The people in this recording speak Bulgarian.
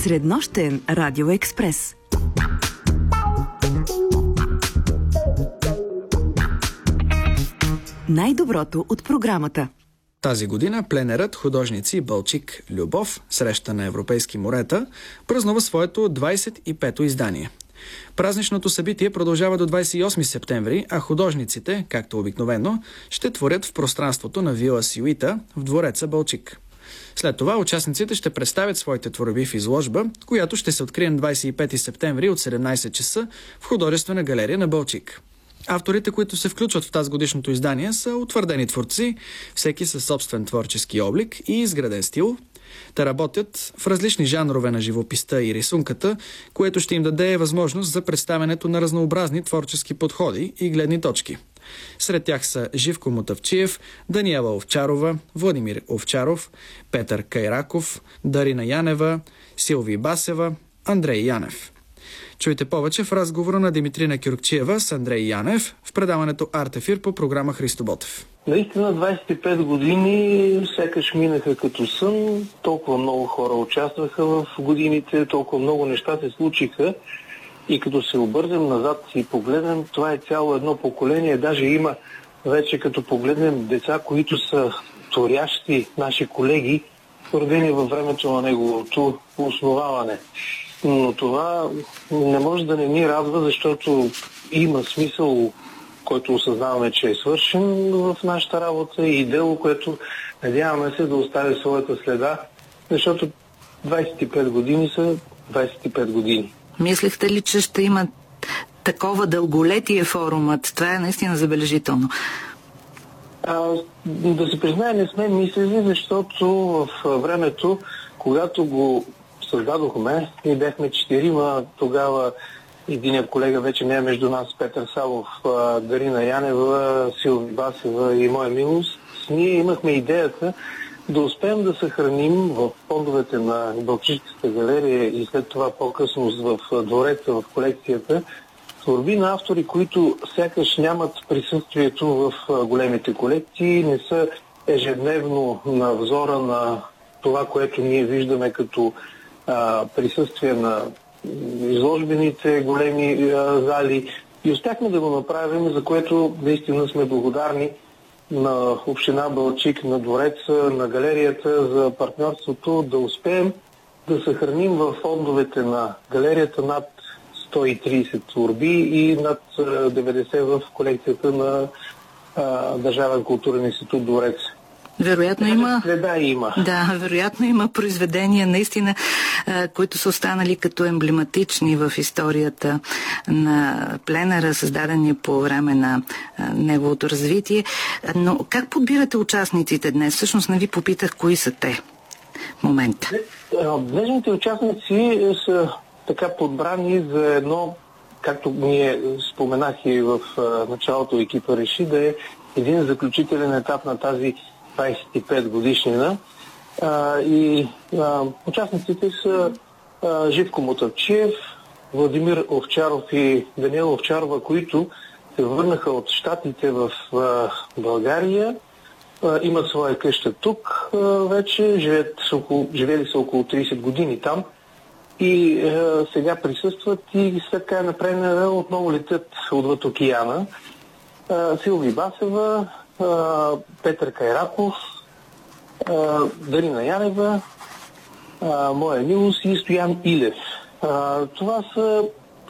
Среднощен радиоекспрес. Най-доброто от програмата. Тази година пленерът художници Балчик Любов, среща на европейски морета, празнува своето 25-то издание. Празничното събитие продължава до 28 септември, а художниците, както обикновено, ще творят в пространството на Вила Сюита в двореца Балчик. След това участниците ще представят своите творби в изложба, която ще се открие на 25 септември от 17 часа в художествена галерия на Балчик. Авторите, които се включват в тази годишното издание, са утвърдени творци, всеки със собствен творчески облик и изграден стил. Те работят в различни жанрове на живописта и рисунката, което ще им даде възможност за представянето на разнообразни творчески подходи и гледни точки. Сред тях са Живко Мутавчиев, Даниела Овчарова, Владимир Овчаров, Петър Кайраков, Дарина Янева, Силви Басева, Андрей Янев. Чуйте повече в разговора на Димитрина Кюркчиева с Андрей Янев в предаването Артефир по програма Христо Ботев. Наистина 25 години сякаш минаха като сън, толкова много хора участваха в годините, толкова много неща се случиха и като се обърнем назад и погледнем, това е цяло едно поколение, даже има вече като погледнем деца, които са творящи наши колеги, родени във времето на неговото основаване. Но това не може да не ни радва, защото има смисъл, който осъзнаваме, че е свършен в нашата работа и дело, което надяваме се да остави своята следа, защото 25 години са 25 години. Мислехте ли, че ще има такова дълголетие форумът? Това е наистина забележително. Да се признае, не сме мислили, защото в времето, когато го създадохме, ние бяхме 4, тогава единият колега вече не е между нас, Петър Савов, Дарина Янева, Силви Басева и моя милост. Ние имахме идеята да успеем да съхраним в фондовете на Балчишката галерия и след това по-късно в двореца, в колекцията, творби на автори, които сякаш нямат присъствието в големите колекции, не са ежедневно на взора на това, което ние виждаме като присъствие на изложбените големи зали. И успяхме да го направим, за което наистина сме благодарни на община Балчик, на двореца, на галерията за партньорството, да успеем да съхраним в фондовете на галерията над 130 творби и над 90 в колекцията на Държавен културен институт Двореца. Вероятно има. Да, вероятно има произведения наистина, които са останали като емблематични в историята на пленера, създадени по време на неговото развитие. Но как подбирате участниците днес? Всъщност не ви попитах кои са те в момента. Днешните участници са така подбрани за едно, както ние споменах и в началото, екипа реши да е един заключителен етап на тази 25 годишнина. Участниците са Живко Мутавчиев, Владимир Овчаров и Даниела Овчарова, които се върнаха от Щатите в България. Имат своя къща тук вече, живели са около 30 години там и сега присъстват и след края на пленера отново летят отвъд океана. Силви Басева, Петър Кайраков, Дарина Янева, моя милост и Стоян Илев. Това са